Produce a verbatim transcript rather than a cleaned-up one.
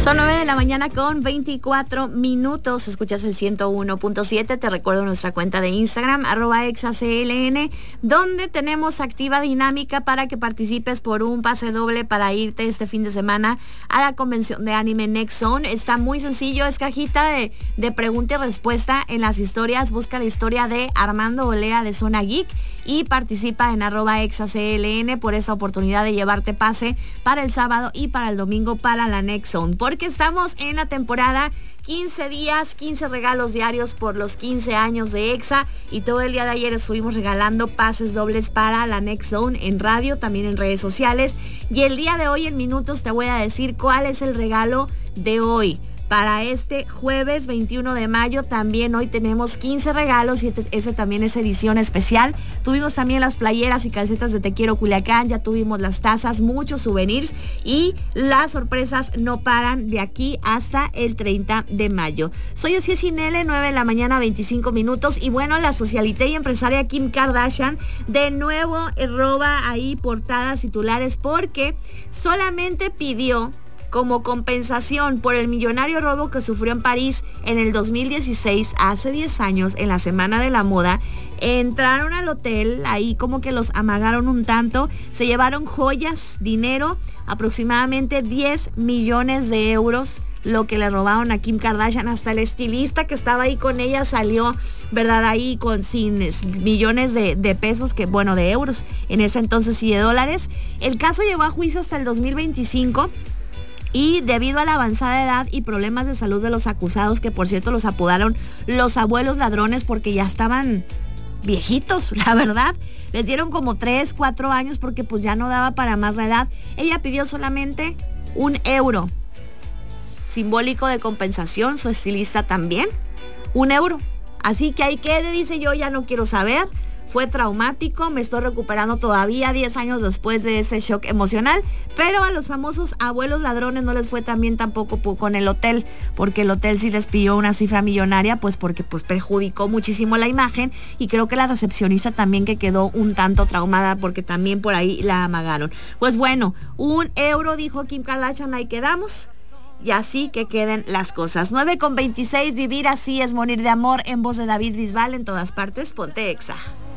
Son nueve de la mañana con veinticuatro minutos. Escuchas el ciento uno punto siete. Te recuerdo nuestra cuenta de Instagram, arroba exacln, donde tenemos activa dinámica para que participes por un pase doble para irte este fin de semana a la convención de anime Next Zone. Está muy sencillo, es cajita de, de pregunta y respuesta. En las historias busca la historia de Armando Olea de Zona Geek y participa en arroba exacln por esa oportunidad de llevarte pase para el sábado y para el domingo para la Next Zone. Porque estamos en la temporada quince días, quince regalos diarios por los quince años de Exa, y todo el día de ayer estuvimos regalando pases dobles para la Next Zone en radio, también en redes sociales, y el día de hoy en minutos te voy a decir cuál es el regalo de hoy. Para este jueves veintiuno de mayo también hoy tenemos quince regalos y este, ese también es edición especial. Tuvimos también las playeras y calcetas de Te Quiero Culiacán, ya tuvimos las tazas, muchos souvenirs y las sorpresas no paran de aquí hasta el treinta de mayo. Soy Ociel Sinele, nueve de la mañana, veinticinco minutos, y bueno, la socialité y empresaria Kim Kardashian de nuevo roba ahí portadas titulares porque solamente pidió como compensación por el millonario robo que sufrió en París en el dos mil dieciséis, hace diez años, en la Semana de la Moda. Entraron al hotel, ahí como que los amagaron un tanto, se llevaron joyas, dinero, aproximadamente diez millones de euros, lo que le robaron a Kim Kardashian. Hasta el estilista que estaba ahí con ella salió, ¿verdad? Ahí con sin millones de, de pesos, que bueno, de euros en ese entonces y de dólares. El caso llegó a juicio hasta el dos mil veinticinco. Y debido a la avanzada edad y problemas de salud de los acusados, que por cierto los apodaron los abuelos ladrones porque ya estaban viejitos, la verdad, les dieron como tres, cuatro años porque pues ya no daba para más la edad. Ella pidió solamente un euro, simbólico de compensación, su estilista también, un euro. Así que ahí quede, dice, yo ya no quiero saber. Fue traumático, me estoy recuperando todavía diez años después de ese shock emocional, pero a los famosos abuelos ladrones no les fue tan bien tampoco con el hotel, porque el hotel sí les pidió una cifra millonaria, pues porque pues perjudicó muchísimo la imagen, y creo que la recepcionista también, que quedó un tanto traumada porque también por ahí la amagaron. Pues bueno, un euro, dijo Kim Kardashian, ahí quedamos. Y así que queden las cosas. nueve con veintiséis, vivir así es morir de amor, en voz de David Bisbal. En todas partes, ponte Exa.